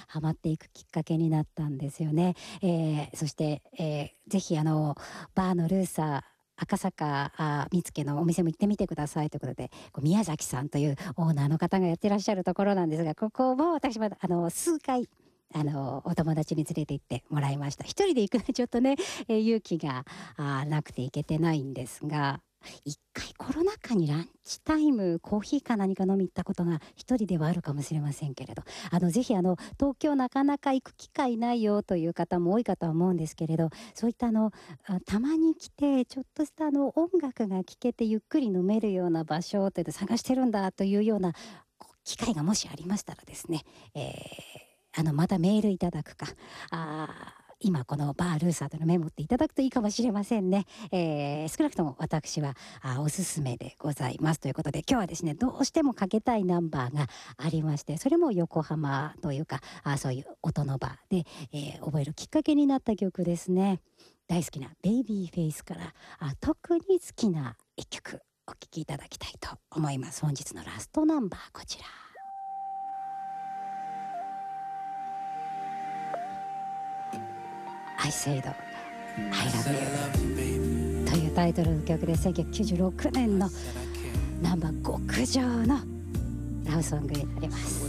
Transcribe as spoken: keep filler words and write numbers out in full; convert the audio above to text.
ハマっていくきっかけになったんですよね。えー、そして、えー、ぜひあのバーのルーサー赤坂あ見附のお店も行ってみてくださいということで、こう宮崎さんというオーナーの方がやってらっしゃるところなんですが、ここも私もあの数回あのお友達に連れて行ってもらいました。一人で行くのはちょっとね、えー勇気があーなくて行けてないんですが、一回コロナ禍にランチタイムコーヒーか何か飲み行ったことが一人ではあるかもしれませんけれど、あのぜひあの東京なかなか行く機会ないよという方も多いかとは思うんですけれど、そういったあのあたまに来てちょっとしたあの音楽が聴けてゆっくり飲めるような場所というのを探してるんだというようなこう機会がもしありましたらですね、えーあのまたメールいただくか、あー今このバールーサーとのメモっていただくといいかもしれませんね。えー少なくとも私はあおすすめでございますということで、今日はですねどうしてもかけたいナンバーがありまして、それも横浜というかあそういう音のバーで、えー覚えるきっかけになった曲ですね。大好きなベイビーフェイスからあ特に好きな一曲お聴きいただきたいと思います。本日のラストナンバーこちら、I said I love you というタイトルの曲で、せんきゅうひゃくきゅうじゅうろくねんのナンバー極上のラブソングになります。